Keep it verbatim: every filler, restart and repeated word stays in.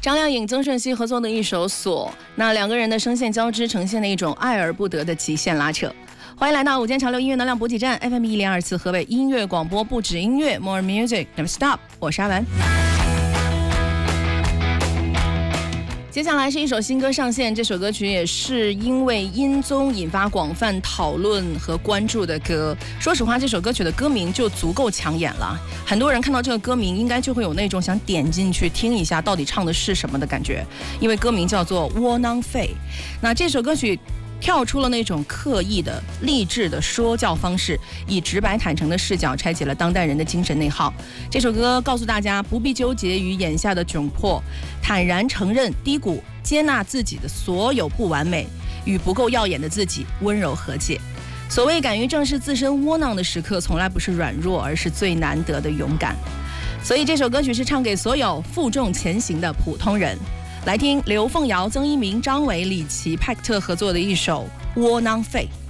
张靓颖、曾舜晞合作的一首《锁》，那两个人的声线交织，呈现了一种爱而不得的极限拉扯。欢迎来到午间潮流音乐能量补给站 F M 一零二四河北音乐广播，不止音乐 More Music Never Stop， 我是阿文。接下来是一首新歌上线，这首歌曲也是因为音综引发广泛讨论和关注的歌。说实话，这首歌曲的歌名就足够抢眼了，很多人看到这个歌名应该就会有那种想点进去听一下到底唱的是什么的感觉，因为歌名叫做窝囊废。那这首歌曲跳出了那种刻意的励志的说教方式，以直白坦诚的视角拆解了当代人的精神内耗。这首歌告诉大家不必纠结于眼下的窘迫，坦然承认低谷，接纳自己的所有不完美，与不够耀眼的自己温柔和解。所谓敢于正视自身窝囊的时刻，从来不是软弱，而是最难得的勇敢。所以这首歌曲是唱给所有负重前行的普通人。来听刘凤瑶、曾一鸣、张伟、李琦、派克特合作的一首《窝囊废》。